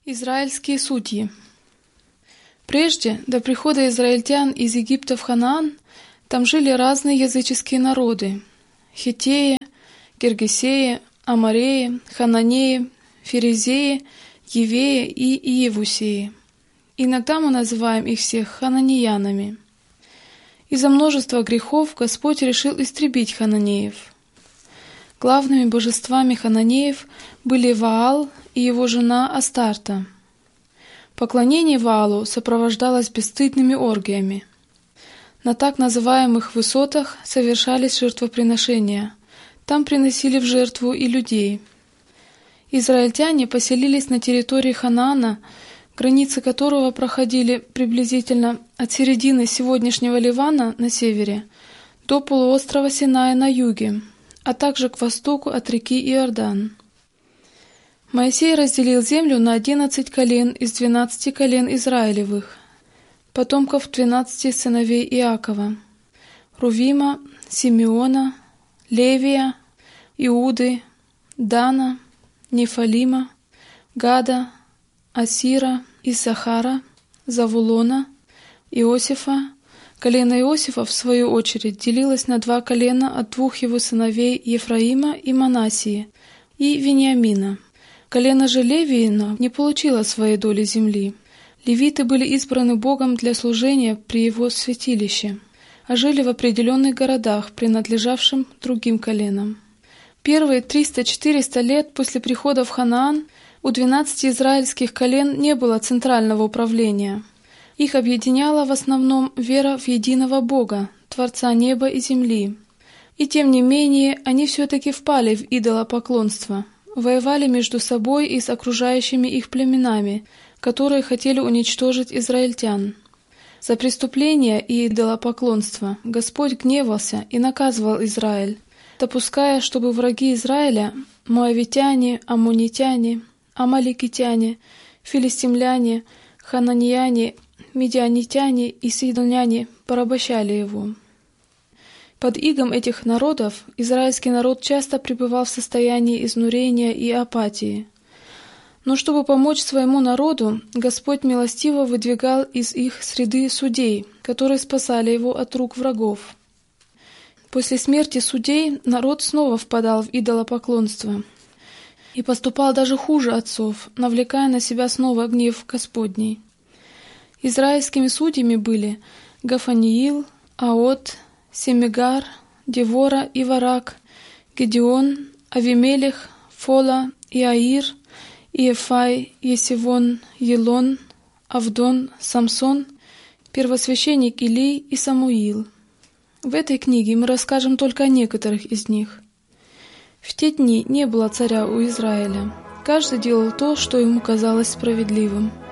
Израильские судьи. Прежде, до прихода израильтян из Египта в Ханаан, там жили разные языческие народы – хиттеи, гиргесеи, амореи, хананеи, ферезеи, евеи и иевусеи. Иногда мы называем их всех хананеянами. Из-за множества грехов Господь решил истребить хананеев. Главными божествами хананеев были Ваал и его жена Астарта. Поклонение Ваалу сопровождалось бесстыдными оргиями. На так называемых высотах совершались жертвоприношения. Там приносили в жертву и людей. Израильтяне поселились на территории Ханаана, границы которого проходили приблизительно от середины сегодняшнего Ливана на севере до полуострова Синай на юге, а также к востоку от реки Иордан. Моисей разделил землю на 11 колен из 12 колен Израилевых, потомков 12 сыновей Иакова: Рувима, Симеона, Левия, Иуды, Дана, Нефалима, Гада, Асира, Иссахара, Завулона, Иосифа. Колено Иосифа, в свою очередь, делилось на 2 колена от 2 его сыновей Ефраима и Манассии, и Вениамина. Колено же Левиина не получило своей доли земли. Левиты были избраны Богом для служения при его святилище, а жили в определенных городах, принадлежавшим другим коленам. Первые 300-400 лет после прихода в Ханаан у 12 израильских колен не было центрального управления. Их объединяла в основном вера в единого Бога, Творца неба и земли. И тем не менее, они все-таки впали в идолопоклонство, воевали между собой и с окружающими их племенами, которые хотели уничтожить израильтян. За преступления и идолопоклонство Господь гневался и наказывал Израиль, допуская, чтобы враги Израиля, моавитяне, аммонитяне, амаликитяне, филистимляне, хананеяне, медианитяне и сидоняне порабощали его. Под игом этих народов израильский народ часто пребывал в состоянии изнурения и апатии. Но чтобы помочь своему народу, Господь милостиво выдвигал из их среды судей, которые спасали его от рук врагов. После смерти судей народ снова впадал в идолопоклонство и поступал даже хуже отцов, навлекая на себя снова гнев Господний. Израильскими судьями были Гафаниил, Аот, Семигар, Девора и Варак, Гедеон, Авимелех, Фола, Иаир, Иефай, Есивон, Елон, Авдон, Самсон, первосвященник Илий и Самуил. В этой книге мы расскажем только о некоторых из них. В те дни не было царя у Израиля. Каждый делал то, что ему казалось справедливым.